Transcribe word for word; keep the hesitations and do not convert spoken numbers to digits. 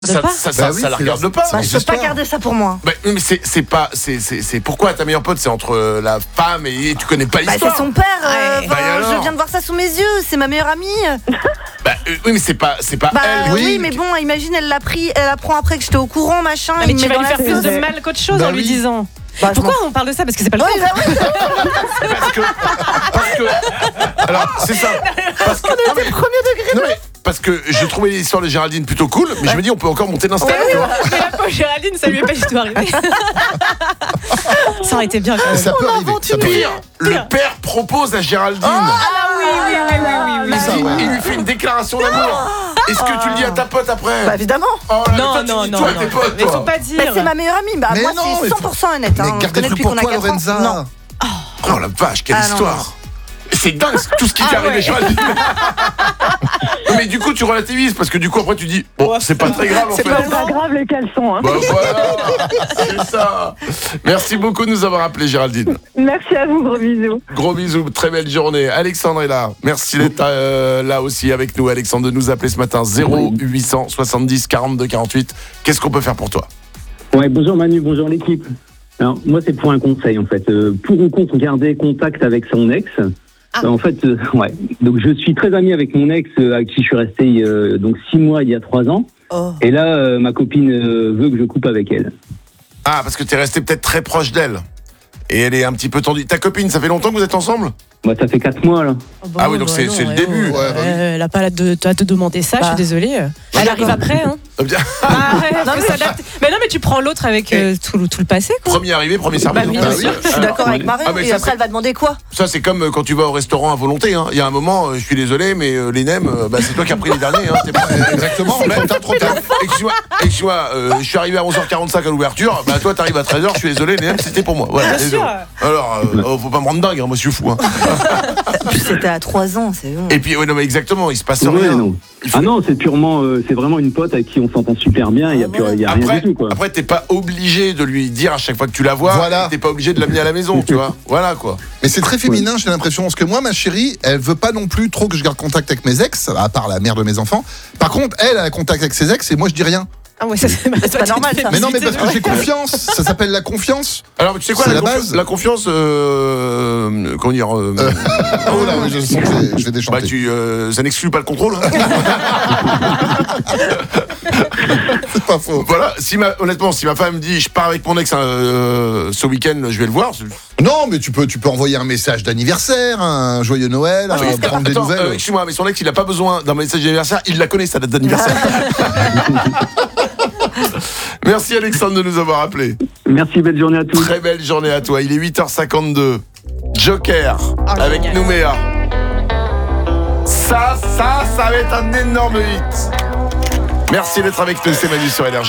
Ça, pas ça, ça, Bah oui, ça la c'est regarde leur- pas. c'est Bah, je peux histoire. pas garder ça pour moi. Bah, mais c'est, c'est pas, c'est, c'est, c'est pourquoi ta meilleure pote c'est entre la femme et tu connais pas Bah, l'histoire. c'est son père. euh, Ouais. enfin, Bah, et alors je viens de voir ça sous mes yeux. C'est ma meilleure amie. Bah, euh, oui, mais c'est pas, c'est pas Bah elle. oui, oui. mais bon, imagine, elle l'a pris, elle apprend après que j'étais au courant, machin. Ah, il mais me tu met vas dans lui la faire plus sauce. de mal qu'autre chose Bah en lui oui. disant. Bah, je Pourquoi m'en- on parle de ça? Parce que c'est pas le Ouais, cas. bah oui. Parce que, parce que, alors c'est ça. Parce que, non, mais- Premier degré. non, mais parce que je trouvais l'histoire de Géraldine plutôt cool, mais je me dis on peut encore monter l'install. Ouais, tu vois. Mais la pauvre Géraldine, ça lui est pas du tout arrivé. Ça aurait été bien quand même. Ça peut arriver. Ça peut arriver. Pire, le père propose à Géraldine. Ah oui, oui, oui, oui, oui, oui. Il, ça, dit- ouais. il lui fait une déclaration d'amour. Est-ce que tu le dis à ta pote après? Bah évidemment. Oh là là, Non, toi, tu non, dis non, toi à non. tes potes, Mais toi. faut pas Bah, dire. c'est ma meilleure amie. Bah Mais moi, non, c'est mais cent pour cent honnête. Mais Hein. On se garde des connaît trucs depuis pour qu'on a toi, quatre ans. Lorenza. Non. Oh la vache, quelle Ah, non, histoire. C'est dingue tout ce qui t'est Ah, arrivé, ouais. Géraldine. Non, mais du coup, tu relativises parce que du coup, après, tu dis bon, Ouais. c'est pas très grave en C'est fait. pas C'est pas grave les caleçons. Hein. Bah voilà, c'est ça. Merci beaucoup de nous avoir appelé, Géraldine. Merci à vous, gros bisous. Gros bisous, très belle journée. Alexandre est là. Merci d'être euh, là aussi avec nous, Alexandre, de nous appeler ce matin. zéro huit cent soixante-dix quarante-deux quarante-huit. Qu'est-ce qu'on peut faire pour toi? Ouais, bonjour Manu, bonjour l'équipe. Alors, moi, c'est pour un conseil, en fait. Euh, pour ou contre garder contact avec son ex. Ah. Euh, en fait, euh, ouais. Donc, je suis très ami avec mon ex, euh, avec qui je suis resté euh, donc six mois il y a trois ans. Oh. Et là, euh, ma copine euh, veut que je coupe avec elle. Ah, parce que t'es resté peut-être très proche d'elle. Et elle est un petit peu tendue. Ta copine, ça fait longtemps que vous êtes ensemble? Moi, ça fait quatre mois, là. Ah oui, donc c'est- c'est le début. Ouais, bah oui. Elle a pas à te, à te demander ça, je suis Bah. désolée. Elle arrive après, hein. Ah, bien. Ah ouais, faut s'adapter. Mais non, mais tu prends l'autre avec euh, tout, le- tout le passé, quoi. Premier arrivé, premier servi. Bah, donc, bien euh, sûr. Je suis alors, d'accord avec Marion. Ah, mais Et ça, après, c'est- elle va demander quoi? Ça, c'est comme euh, quand tu vas au restaurant à volonté. hein. Il y a un moment, euh, je suis désolé, mais euh, les nems, euh, bah, c'est toi qui as pris les derniers. Hein. T'es pas- Exactement, Mais- trop tard, trop tard. Excuse-moi, excuse-moi, euh, je suis arrivé à onze heures quarante-cinq à l'ouverture. Bah, toi, t'arrives à treize heures, je suis désolé, les nems, c'était pour moi. Voilà, Bien désolé. sûr. Alors, euh, oh, faut pas me rendre dingue, hein, moi, je suis fou. Hein. Puis c'était à trois ans, c'est bon. Et puis, ouais, non, mais exactement, il se passe Ouais, rien. non. Il faut- Ah non, c'est purement, euh, c'est vraiment une pote avec qui on s'entend super bien. Il y a, plus- il y a rien Après, du tout, quoi. après, t'es pas obligé de lui dire à chaque fois que tu la vois. Voilà. T'es pas obligé de l'amener à la maison, tu vois. Voilà, quoi. Mais c'est très féminin, j'ai l'impression. Parce que moi, ma chérie, elle veut pas non plus trop que je garde contact avec mes ex, à part la mère de mes enfants. Par contre, elle a contact avec ses ex et moi, je dis rien. Ah ouais, ça c'est bah, toi, pas tu normal, te fais ça. Mais non, mais visiter parce que de- j'ai confiance. Ça s'appelle la confiance. Alors, tu sais quoi, C'est la, la confi- base. la confiance, euh, comment dire, euh, Euh, Oh là, je sens que je vais, je vais déchanter. bah, tu, euh, ça n'exclut pas le contrôle. hein. C'est pas faux. Voilà, si ma, honnêtement, si ma femme me dit je pars avec mon ex euh, ce week-end, je vais le voir. c'est- Non, mais tu peux, tu peux envoyer un message d'anniversaire, un joyeux Noël, Ah, mais euh, prendre des attends, nouvelles. euh, excuse-moi, mais son ex, il a pas besoin d'un message d'anniversaire, il la connaît sa date d'anniversaire. Merci Alexandre de nous avoir appelé. Merci, belle journée à tous. Très belle journée à toi. Il est huit heures cinquante-deux. Joker Oh, avec génial. Nouméa. Ça, ça, ça va être un énorme hit. Merci d'être avec nous, c'est Manu sur Énergie.